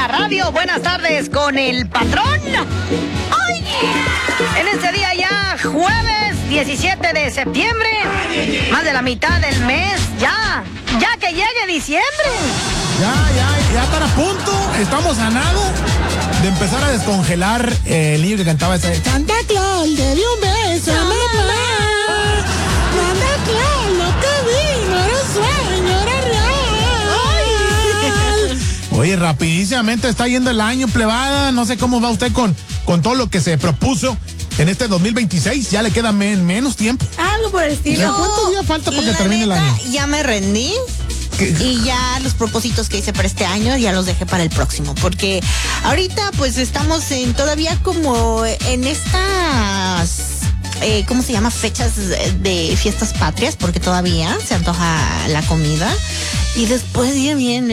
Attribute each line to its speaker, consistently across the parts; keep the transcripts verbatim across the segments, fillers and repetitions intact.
Speaker 1: la radio. Buenas tardes con el patrón. ¡Ay! En este día ya, jueves diecisiete de septiembre, más de la mitad del mes, ya, ya que llegue diciembre.
Speaker 2: Ya, ya, ya están a punto, estamos a nada de empezar a descongelar eh, el niño que cantaba ese Santa Claus le dio un beso a mamá. Santa Claus, lo que vi no era un sueño, era real. Oye, rapidísimamente está yendo el año, plebada. No sé cómo va usted con, con todo lo que se propuso en este dos mil veintiséis. Ya le queda men, menos tiempo.
Speaker 3: Algo por el estilo.
Speaker 2: ¿Cuántos días falta para que termine el año?
Speaker 3: Ya me rendí. ¿Qué? Y ya los propósitos que hice para este año ya los dejé para el próximo, porque ahorita pues estamos en todavía como en estas eh, ¿cómo se llama? Fechas de fiestas patrias, porque todavía se antoja la comida. Y después ya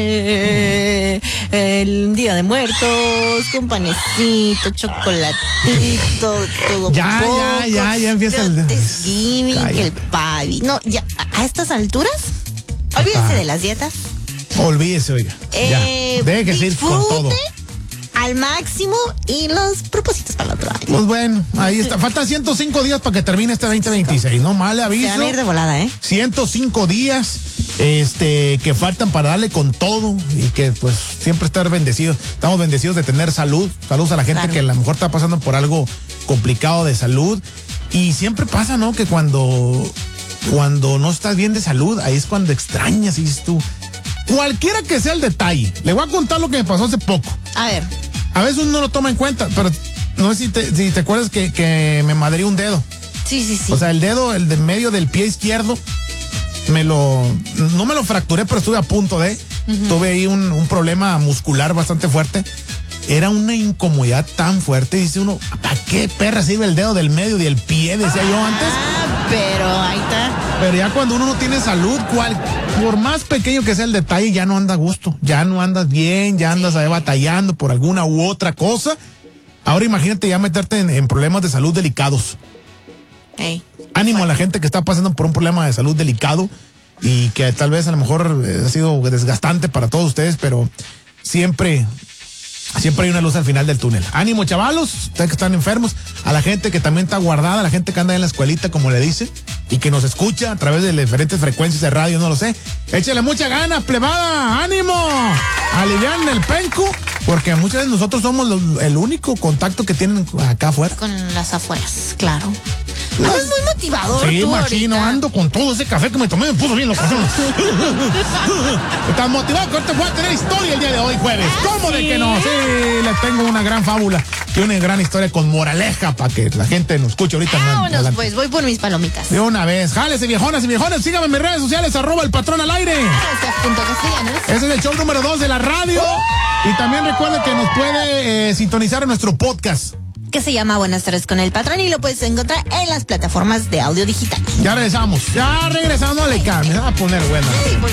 Speaker 3: viene el Día de Muertos, con panecito, chocolatito, todo
Speaker 2: ya,
Speaker 3: poco.
Speaker 2: Ya, ya, ya empieza el...
Speaker 3: Thanksgiving, el pavi. No, ya, a estas alturas, olvídese ah. de las dietas.
Speaker 2: Olvídese, oiga.
Speaker 3: Eh,
Speaker 2: ya. Deje que ir con todo.
Speaker 3: Al máximo y los propósitos para el otro año.
Speaker 2: Pues bueno, ahí está. Faltan ciento cinco días para que termine este veinte veintiséis, ¿no? Mal aviso.
Speaker 3: Se van a ir de volada, ¿eh?
Speaker 2: ciento cinco días este, que faltan para darle con todo y que pues siempre estar bendecidos. Estamos bendecidos de tener salud. Saludos a la gente claro. que a lo mejor está pasando por algo complicado de salud. Y siempre pasa, ¿no? Que cuando, cuando no estás bien de salud, ahí es cuando extrañas y dices tú, cualquiera que sea el detalle. Le voy a contar lo que me pasó hace poco.
Speaker 3: A ver.
Speaker 2: A veces uno lo toma en cuenta, pero no sé si te, si te acuerdas que, que me madrí un dedo.
Speaker 3: Sí, sí, sí.
Speaker 2: O sea, el dedo, el de medio del pie izquierdo, me lo, no me lo fracturé, pero estuve a punto de. Uh-huh. Tuve ahí un, un problema muscular bastante fuerte. Era una incomodidad tan fuerte. Dice uno, ¿para qué perra sirve el dedo del medio del pie? Decía ah, yo antes.
Speaker 3: Pero ahí está.
Speaker 2: Pero ya cuando uno no tiene salud, cual, por más pequeño que sea el detalle, ya no anda a gusto. Ya no andas bien, ya andas sí. ahí batallando por alguna u otra cosa. Ahora imagínate ya meterte en, en problemas de salud delicados.
Speaker 3: Hey,
Speaker 2: Ánimo
Speaker 3: bueno.
Speaker 2: a la gente que está pasando por un problema de salud delicado y que tal vez a lo mejor ha sido desgastante para todos ustedes, pero siempre... Siempre hay una luz al final del túnel. Ánimo, chavalos, ustedes que están enfermos, a la gente que también está guardada, a la gente que anda en la escuelita, como le dice, y que nos escucha a través de diferentes frecuencias de radio, no lo sé. Échale mucha ganas, plebada, ánimo. Alivian el penco, porque muchas veces nosotros somos los, el único contacto que tienen acá afuera.
Speaker 3: Con las afueras, claro. No, es muy motivador.
Speaker 2: Sí,
Speaker 3: tú
Speaker 2: machino,
Speaker 3: ahorita.
Speaker 2: ando con todo ese café que me tomé, me puso bien los corazones. Estás motivado que ahorita voy a tener historia el día de hoy, jueves.
Speaker 3: ¿Ah,
Speaker 2: ¿Cómo
Speaker 3: sí?
Speaker 2: de que no? Sí, les tengo una gran fábula y una gran historia con moraleja para que la gente nos escuche ahorita.
Speaker 3: Vámonos, pues, voy por mis palomitas.
Speaker 2: De una vez. Jálese, viejonas y viejones, síganme en mis redes sociales, arroba el patrón al aire. Ese es el show número dos de la radio. ¡Uh! Y también recuerden que nos puede eh, sintonizar en nuestro podcast,
Speaker 3: que se llama Buenas tardes con el patrón, y lo puedes encontrar en las plataformas de audio digital.
Speaker 2: Ya regresamos, ya regresamos, le cambia, a poner buena.
Speaker 3: Sí, pues.